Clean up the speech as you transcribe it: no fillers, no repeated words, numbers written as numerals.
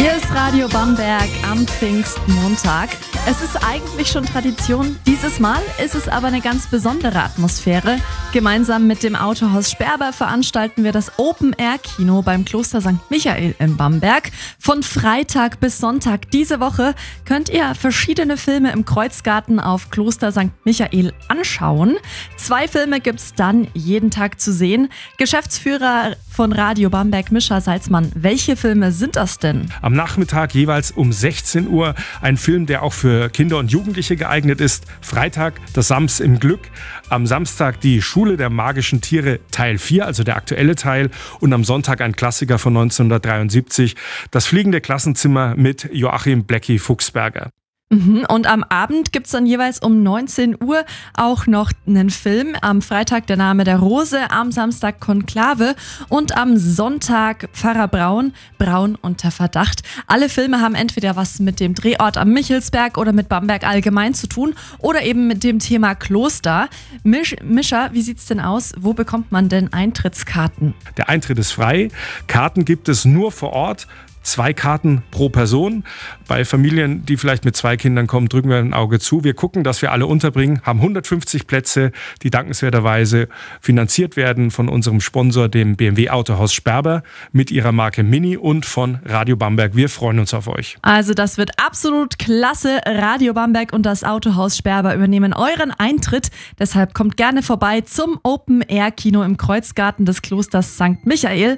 Hier ist Radio Bamberg am Pfingstmontag. Es ist eigentlich schon Tradition. Dieses Mal ist es aber eine ganz besondere Atmosphäre. Gemeinsam mit dem Autohaus Sperber veranstalten wir das Open-Air-Kino beim Kloster St. Michael in Bamberg. Von Freitag bis Sonntag diese Woche könnt ihr verschiedene Filme im Kreuzgarten auf Kloster St. Michael anschauen. 2 Filme gibt's dann jeden Tag zu sehen. Geschäftsführer von Radio Bamberg, Mischa Salzmann, welche Filme sind das denn? Am Nachmittag jeweils um 16 Uhr ein Film, der auch für Kinder und Jugendliche geeignet ist. Freitag das Sams im Glück. Am Samstag die Schule der magischen Tiere Teil 4, also der aktuelle Teil. Und am Sonntag ein Klassiker von 1973, das fliegende Klassenzimmer mit Joachim Blecki Fuchsberger. Und am Abend gibt's dann jeweils um 19 Uhr auch noch einen Film. Am Freitag Der Name der Rose, am Samstag Konklave und am Sonntag Pfarrer Braun, Braun unter Verdacht. Alle Filme haben entweder was mit dem Drehort am Michelsberg oder mit Bamberg allgemein zu tun oder eben mit dem Thema Kloster. Mischa, wie sieht's denn aus? Wo bekommt man denn Eintrittskarten? Der Eintritt ist frei. Karten gibt es nur vor Ort. 2 Karten pro Person. Bei Familien, die vielleicht mit 2 Kindern kommen, drücken wir ein Auge zu. Wir gucken, dass wir alle unterbringen, haben 150 Plätze, die dankenswerterweise finanziert werden von unserem Sponsor, dem BMW Autohaus Sperber, mit ihrer Marke Mini und von Radio Bamberg. Wir freuen uns auf euch. Also das wird absolut klasse. Radio Bamberg und das Autohaus Sperber übernehmen euren Eintritt. Deshalb kommt gerne vorbei zum Open-Air-Kino im Kreuzgarten des Klosters St. Michael.